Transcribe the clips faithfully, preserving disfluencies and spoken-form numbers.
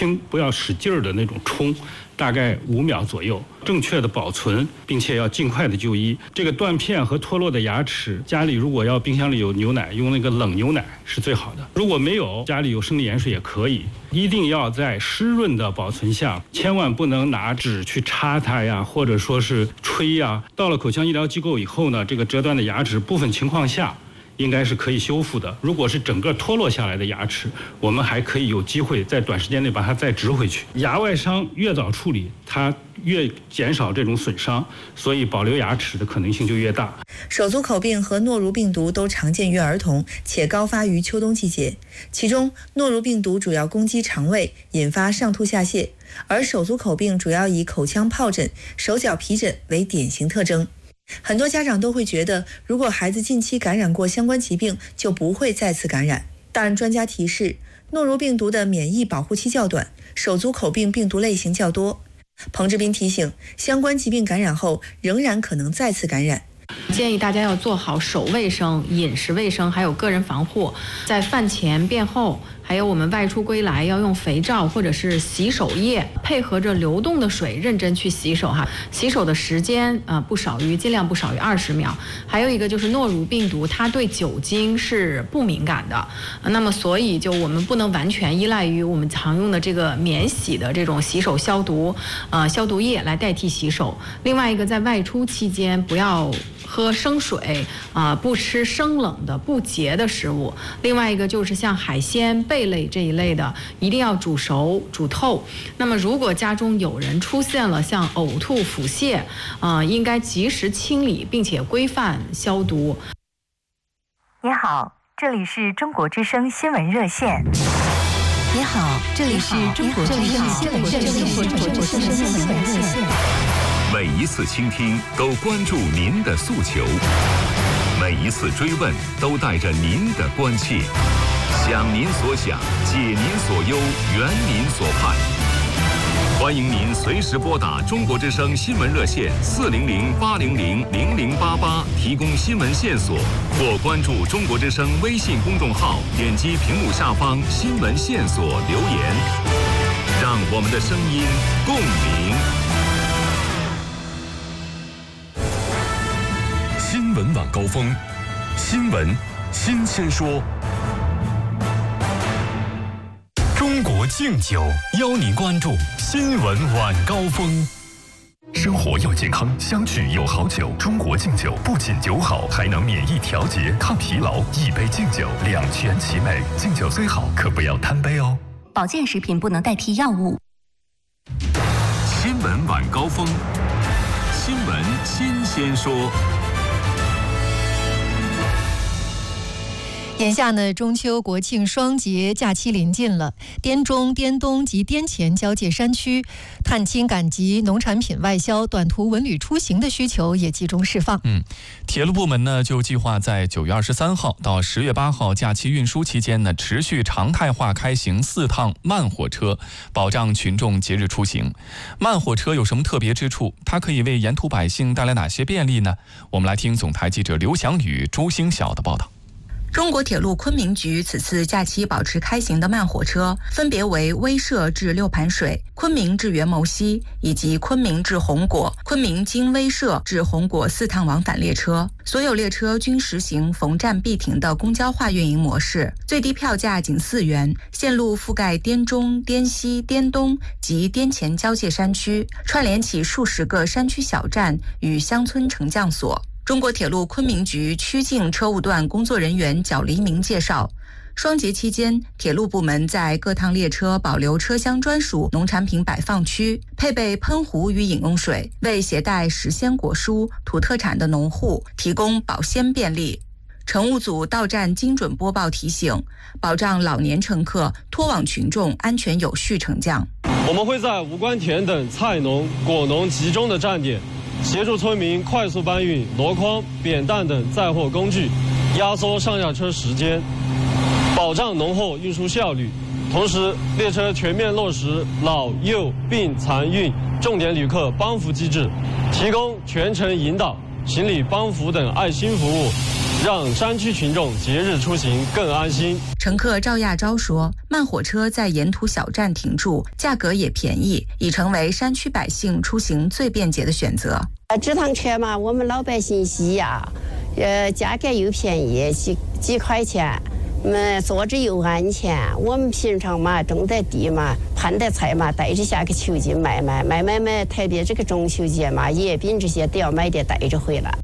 轻不要使劲儿的那种冲，大概五秒左右，正确的保存，并且要尽快的就医。这个断片和脱落的牙齿，家里如果要冰箱里有牛奶，用那个冷牛奶是最好的。如果没有，家里有生理盐水也可以，一定要在湿润的保存下，千万不能拿纸去插它呀，或者说是吹呀。到了口腔医疗机构以后呢，这个折断的牙齿部分情况下应该是可以修复的。如果是整个脱落下来的牙齿，我们还可以有机会在短时间内把它再植回去。牙外伤越早处理，它越减少这种损伤，所以保留牙齿的可能性就越大。 手足口病和诺如病毒都常见于儿童，且高发于秋冬季节。其中，诺如病毒主要攻击肠胃，引发上吐下泻，而手足口病主要以口腔疱疹、手脚皮疹为典型特征。很多家长都会觉得，如果孩子近期感染过相关疾病，就不会再次感染。但专家提示，诺如病毒的免疫保护期较短，手足口病病毒类型较多。彭志斌提醒，相关疾病感染后仍然可能再次感染。 建议大家要做好手卫生、饮食卫生，还有个人防护。在饭前、便后，还有我们外出归来要用肥皂或者是洗手液，配合着流动的水认真去洗手哈。洗手的时间呃不少于尽量不少于二十秒。还有一个就是诺如病毒，它对酒精是不敏感的，那么所以就我们不能完全依赖于我们常用的这个免洗的这种洗手消毒呃消毒液来代替洗手。另外一个，在外出期间不要喝生水啊、呃，不吃生冷的不洁的食物。另外一个就是像海鲜、贝类这一类的，一定要煮熟、煮透。那么，如果家中有人出现了像呕吐、腹泻，啊、呃，应该及时清理，并且规范消毒。 你好，这里是中国之声新闻热线。 你好，这里是中国之声新闻热线。 每一次倾听都关注您的诉求，每一次追问都带着您的关切，想您所想，解您所忧，圆您所盼。欢迎您随时拨打中国之声新闻热线四零零八零零零零八八提供新闻线索，或关注中国之声微信公众号，点击屏幕下方新闻线索留言，让我们的声音共鸣。 新闻晚高峰，新闻新鲜说。中国敬酒邀您关注新闻晚高峰。生活要健康，相聚有好酒。中国敬酒不仅酒好，还能免疫调节、抗疲劳。一杯敬酒，两全其美。敬酒虽好，可不要贪杯哦。 保健食品不能代替药物。 新闻晚高峰，新闻新鲜说。 眼下呢，中秋国庆双节假期临近了，滇中、滇东及滇黔交界山区探亲赶集、农产品外销、短途文旅出行的需求也集中释放。 嗯，铁路部门呢就计划在九月二十三号到十月八号假期运输期间呢，持续常态化开行四趟慢火车，保障群众节日出行。慢火车有什么特别之处？它可以为沿途百姓带来哪些便利呢？我们来听总台记者刘翔宇、朱星晓的报道。 中国铁路昆明局此次假期保持开行的慢火车分别为威慑至六盘水、昆明至元谋溪以及昆明至红果、昆明经威慑至红果四趟往返列车。所有列车均实行逢站必停的公交化运营模式，最低票价仅四元，线路覆盖滇中、滇西、滇东及滇黔交界山区，串联起数十个山区小站与乡村乘降所。中国铁路昆明局曲靖车务段工作人员角黎明介绍，双节期间，铁路部门在各趟列车保留车厢专属农产品摆放区，配备喷壶与饮用水，为携带时鲜果蔬、土特产的农户提供保鲜便利。乘务组到站精准播报提醒，保障老年乘客脱网群众安全有序乘降。 我们会在无关田等菜农、果农集中的站点，协助村民快速搬运箩筐、扁担等载货工具，压缩上下车时间，保障农货运输效率。同时，列车全面落实老幼病残孕重点旅客帮扶机制，提供全程引导、行李帮扶等爱心服务， 让山区群众节日出行更安心。 乘客赵亚昭说，慢火车在沿途小站停住，价格也便宜，已成为山区百姓出行最便捷的选择。 这趟车嘛，我们老百姓喜呀，呃，价格又便宜，几几块钱，嗯，坐着又安全。我们平常嘛，种点地嘛，盘点菜嘛，带着下去求近卖卖卖卖卖，特别这个中秋节嘛，月饼这些都要买点带着回来。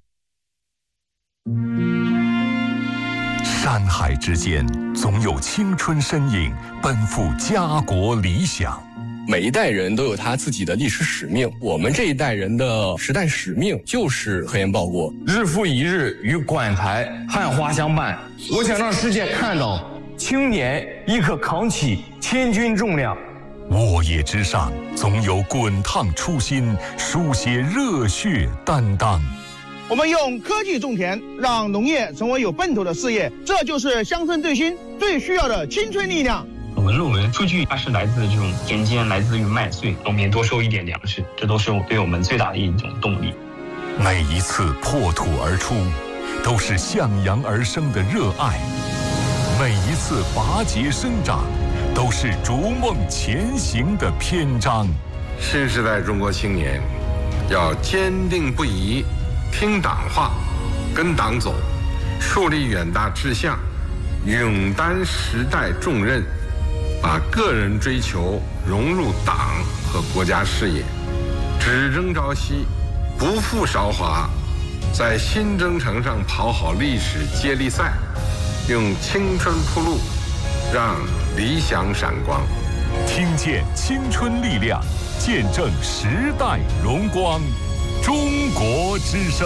山海之间，总有青春身影奔赴家国理想。 每一代人都有他自己的历史使命，我们这一代人的时代使命就是科研报国， 日复一日与馆台汉花相伴。我想让世界看到青年亦可扛起千钧重量。 沃野之上，总有滚烫初心，书写热血担当。 我们用科技种田，让农业成为有奔头的事业，这就是乡村振兴最需要的青春力量。 我们认为数据它是来自这种田间，来自于麦穗，农民多收一点粮食，这都是对我们最大的一种动力。 每一次破土而出，都是向阳而生的热爱；每一次拔节生长，都是逐梦前行的篇章。 新时代中国青年要坚定不移，听党话，跟党走，树立远大志向，勇担时代重任，把个人追求融入党和国家事业，只争朝夕，不负韶华，在新征程上跑好历史接力赛，用青春铺路，让理想闪光。 听见青春力量，见证时代荣光。中国之声。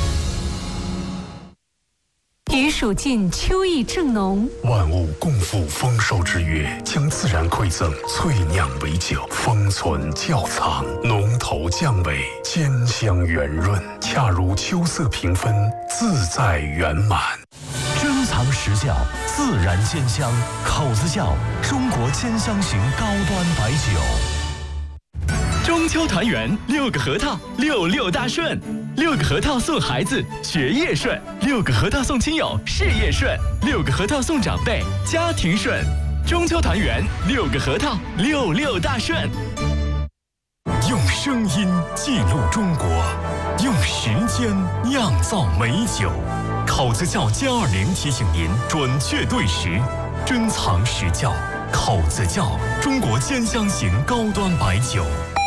余属尽，秋意正浓。 万物共赴丰收之月，将自然馈赠萃酿为酒，封存窖藏，浓头降尾，兼香圆润，恰如秋色平分，自在圆满。 珍藏实窖，自然鲜香，口子窖，中国兼香型高端白酒。 中秋团圆，六个核桃，六六大顺。六个核桃送孩子，学业顺；六个核桃送亲友，事业顺；六个核桃送长辈，家庭顺。中秋团圆，六个核桃，六六大顺。 用声音记录中国，用时间酿造美酒。口子窖加二零提醒您准确对时，珍藏实窖。口子窖，中国兼香型高端白酒。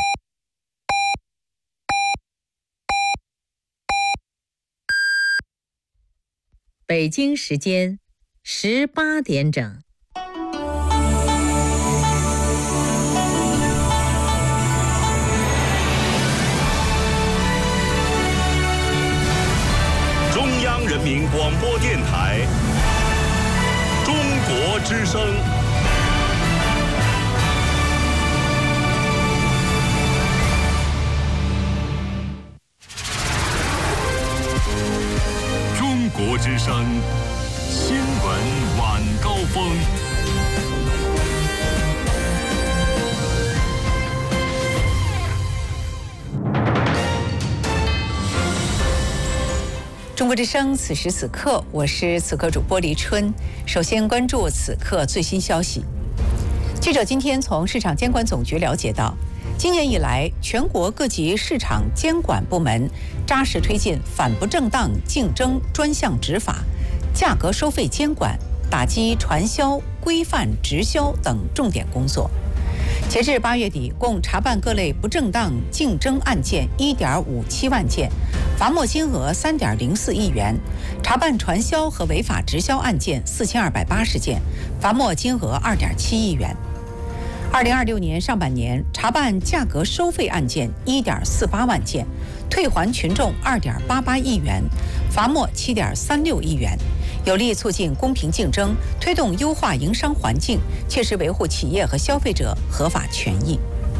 北京时间十八点整。 中央人民广播电台，中国之声。中国之声新闻晚高峰。 中国之声，此时此刻，我是此刻主播黎春。首先关注此刻最新消息。记者今天从市场监管总局了解到，今年以来，全国各级市场监管部门扎实推进反不正当竞争专项执法、价格收费监管、打击传销、规范直销等重点工作。截至八月底，共查办各类不正当竞争案件一点五七万件，罚没金额三点零四亿元；查办传销和违法直销案件四千二百八十件，罚没金额二点七亿元。二零二六年上半年，查办价格收费案件一点四八万件，退还群众二点八八亿元，罚没七点三六亿元，有力促进公平竞争，推动优化营商环境，切实维护企业和消费者合法权益。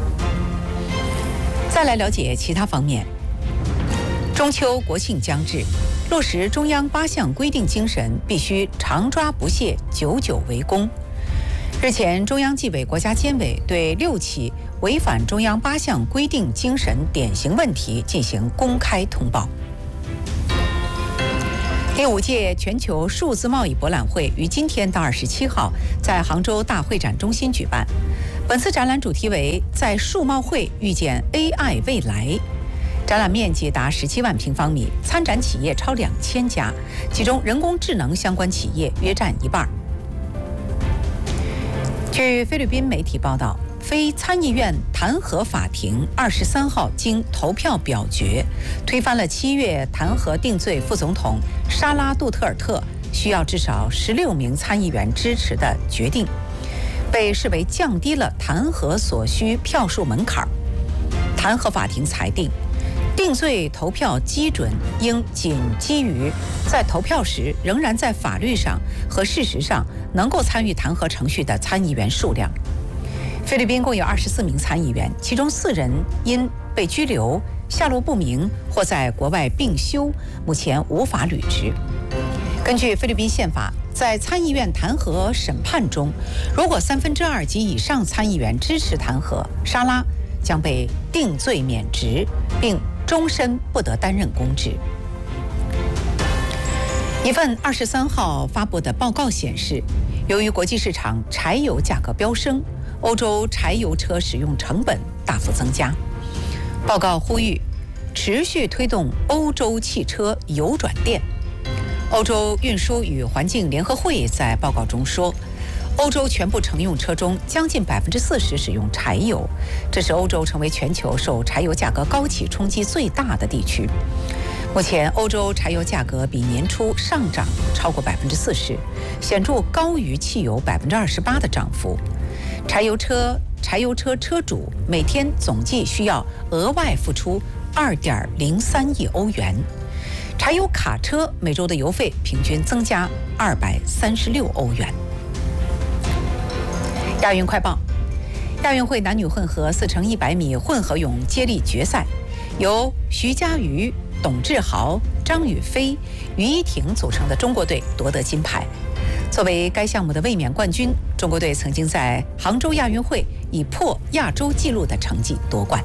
再来了解其他方面。中秋国庆将至，落实中央八项规定精神，必须常抓不懈，久久为功。日前，中央纪委国家监委对六起违反中央八项规定精神典型问题进行公开通报。第第五届全球数字贸易博览会于今天到二十七号在杭州大会展中心举办。本次展览主题为“在数贸会遇见 A I 未来”，展览面积达十七万平方米，参展企业超两千家，其中人工智能相关企业约占一半。据菲律宾媒体报道，非参议院弹劾法庭二十三号经投票表决，推翻了七月弹劾定罪副总统沙拉杜特尔特需要至少十六名参议员支持的决定，被视为降低了弹劾所需票数门槛。弹劾法庭裁定，定罪投票基准应仅基于在投票时仍然在法律上和事实上能够参与弹劾程序的参议员数量。菲律宾共有二十四名参议员，其中四人因被拘留、下落不明或在国外病休，目前无法履职。根据菲律宾宪法，在参议院弹劾审判中，如果三分之二及以上参议员支持弹劾，沙拉将被定罪免职，并终身不得担任公职。一份二十三号发布的报告显示，由于国际市场柴油价格飙升，欧洲柴油车使用成本大幅增加。报告呼吁持续推动欧洲汽车油转电。欧洲运输与环境联合会在报告中说，欧洲全部乘用车中将近百分之四十使用柴油，这使欧洲成为全球受柴油价格高企冲击最大的地区。目前，欧洲柴油价格比年初上涨超过百分之四十，显著高于汽油百分之二十八的涨幅。柴油车柴油车车主每天总计需要额外付出二点零三亿欧元。柴油卡车每周的油费平均增加二百三十六欧元。亚运快报：亚运会男女混合四乘一百米混合泳接力决赛，由徐嘉余、董志豪、张雨霏、于依婷组成的中国队夺得金牌。作为该项目的卫冕冠军，中国队曾经在杭州亚运会以破亚洲纪录的成绩夺冠。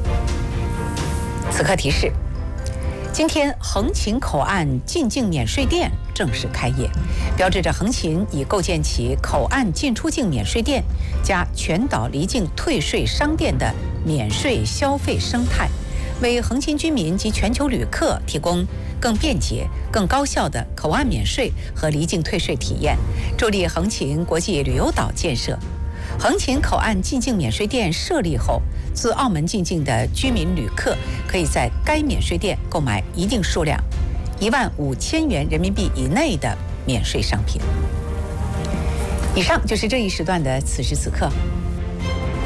此刻提示：今天横琴口岸进境免税店正式开业，标志着横琴已构建起口岸进出境免税店加全岛离境退税商店的免税消费生态，为横琴居民及全球旅客提供更便捷、更高效的口岸免税和离境退税体验，助力横琴国际旅游岛建设。横琴口岸进境免税店设立后，自澳门进境的居民旅客可以在该免税店购买一定数量一万五千元人民币以内的免税商品。以上就是这一时段的此时此刻。